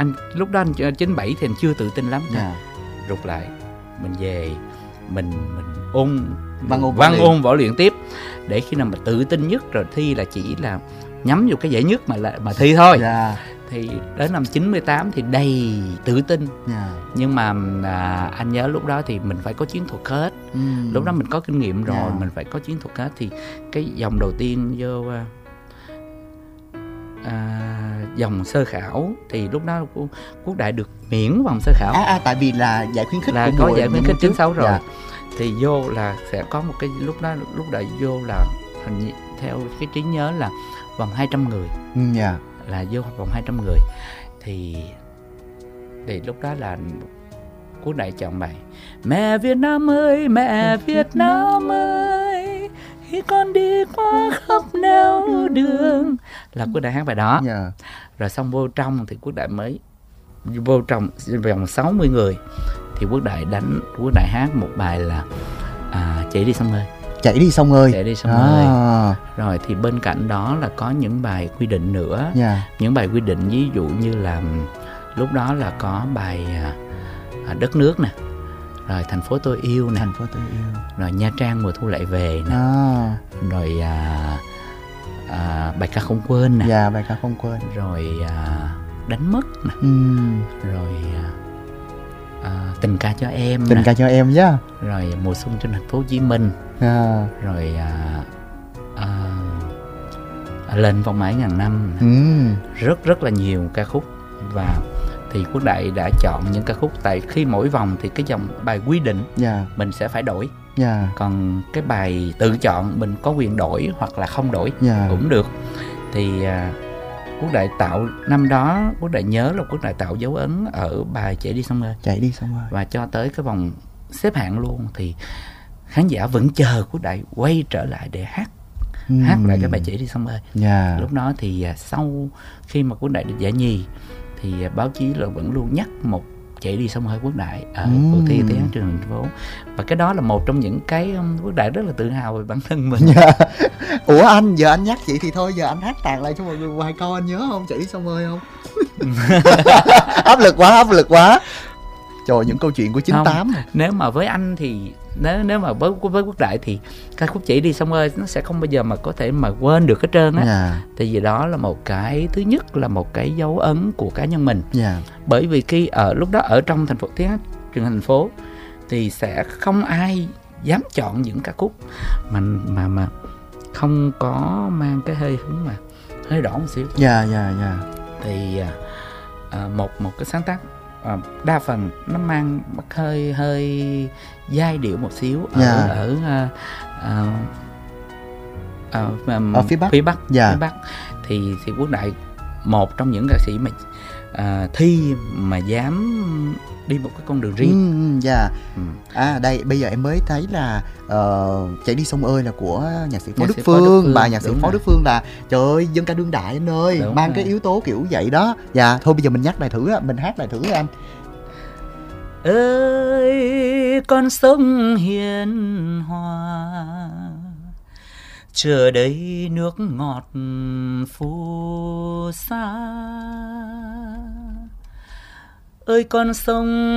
anh lúc đó anh 97 thì anh chưa tự tin lắm. Rụt lại, mình về mình ôn văn ôn võ luyện tiếp, để khi nào mà tự tin nhất rồi thi là chỉ là nhắm vô cái giải nhất mà thi thôi. Thì đến năm 98 thì đầy tự tin. Nhưng mà anh nhớ lúc đó thì mình phải có chiến thuật hết. Lúc đó mình có kinh nghiệm rồi, mình phải có chiến thuật hết. Thì cái vòng đầu tiên vô vòng sơ khảo thì lúc đó Quốc Đại được miễn vòng sơ khảo. Tại vì là giải khuyến khích, là có giải khuyến khích 96 rồi. Thì vô là sẽ có một cái lúc Đại vô là hình như, theo cái trí nhớ là vòng 200 người. Là vô vòng 200 người. Thì lúc đó là Quốc Đại chọn bài Mẹ Việt Nam ơi, mẹ Việt Nam ơi, khi con đi qua khắp nẻo đường, là Quốc Đại hát bài đó. Rồi xong vô trong thì Quốc Đại mới vô trong vòng 60 người thì Quốc Đại hát một bài là Chạy đi sông ơi. Chạy đi sông ơi. Rồi thì bên cạnh đó là có những bài quy định nữa. Những bài quy định ví dụ như là lúc đó là có bài Đất nước nè, rồi Thành phố tôi yêu nè, rồi Nha Trang mùa thu lại về nè, rồi bài ca không quên nè, bài ca không quên, rồi Đánh mất nè, rồi Tình ca cho em, rồi Mùa xuân trên thành phố Hồ Chí Minh, rồi Lên vòng mãi ngàn năm, rất là nhiều ca khúc. Và thì Quốc Đại đã chọn những ca khúc, tại khi mỗi vòng thì cái dòng bài quy định mình sẽ phải đổi. Còn cái bài tự chọn mình có quyền đổi hoặc là không đổi cũng được. Thì Quốc Đại tạo năm đó, Quốc Đại nhớ là Quốc Đại tạo dấu ấn ở bài Chạy đi sông ơi. Và cho tới cái vòng xếp hạng luôn thì khán giả vẫn chờ Quốc Đại quay trở lại để hát lại cái bài Chạy đi sông ơi. Lúc đó thì sau khi mà Quốc Đại được giải nhì thì báo chí là vẫn luôn nhắc một Chạy đi sông ơi Quốc Đại ở cuộc thi tiếng hát truyền hình thành phố. Và cái đó là một trong những cái Quốc Đại rất là tự hào về bản thân mình. Ủa anh, giờ anh nhắc chị thì thôi, giờ anh hát tàn lại cho mọi người vài câu, anh nhớ không? Chạy đi sông ơi không? Áp lực quá. Trời, những câu chuyện của 98. Nếu mà với anh thì nếu mà với Quốc Đại thì ca khúc Chạy đi sông ơi nó sẽ không bao giờ mà có thể mà quên được hết trơn á. Tại vì đó là một cái, thứ nhất là một cái dấu ấn của cá nhân mình. Bởi vì khi ở lúc đó ở trong thành phố tiếng hát truyền hình thành phố thì sẽ không ai dám chọn những ca khúc mà không có mang cái hơi hướng mà hơi đỏ một xíu. Thì một cái sáng tác đa phần nó mang hơi giai điệu một xíu ở phía Bắc. Thì Quốc Đại một trong những ca sĩ mà thi mà dám đi một cái con đường riêng. Đây bây giờ em mới thấy là Chạy đi sông ơi là của nhạc sĩ Phó Đức Phương. Bài nhạc sĩ Phó Đức Phương là trời ơi, dân ca đương đại anh ơi, mang cái yếu tố kiểu vậy đó. Thôi bây giờ mình nhắc lại thử, mình hát lại thử anh. Ơi con sông hiền hòa, chờ đây nước ngọt phù sa. Ơi con sông